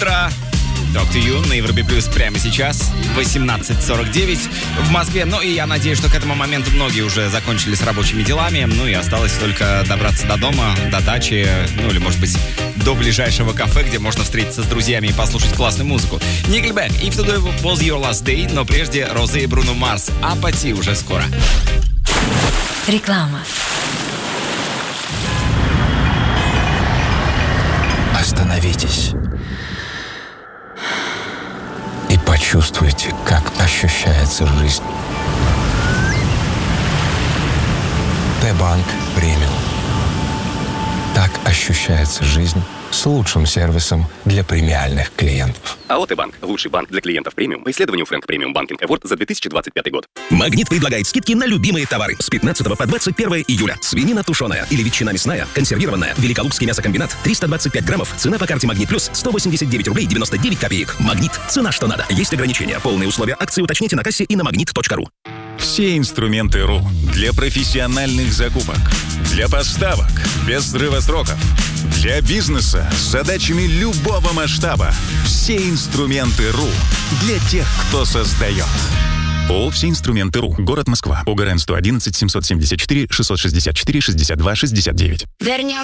утро. Talk to You на Европе Плюс прямо сейчас, 18:49 в Москве. Ну и я надеюсь, что к этому моменту многие уже закончили с рабочими делами. Ну и осталось только добраться до дома, до дачи, ну или, может быть, до ближайшего кафе, где можно встретиться с друзьями и послушать классную музыку. Nickelback, If Today Was Your Last Day, но прежде Розе и Бруно Марс. Апатия уже скоро. Реклама. Остановитесь и почувствуйте, как ощущается жизнь. Т-банк премиум. Так ощущается жизнь с лучшим сервисом для премиальных клиентов. АО «Т-банк» – лучший банк для клиентов премиум по исследованию Frank Premium Banking Award за 2025 год. «Магнит» предлагает скидки на любимые товары с 15 по 21 июля. Свинина тушеная или ветчина мясная, консервированная, Великолукский мясокомбинат, 325 граммов. Цена по карте «Магнит Плюс» 189 рублей 99 копеек. «Магнит» – цена, что надо. Есть ограничения. Полные условия акции уточните на кассе и на magnet.ru. Все инструменты РУ для профессиональных закупок, для поставок без срыва сроков, для бизнеса с задачами любого масштаба. Все инструменты РУ для тех, кто создает. ООО «Все инструменты РУ». Город Москва. ОГРН 111 774 664 62 69.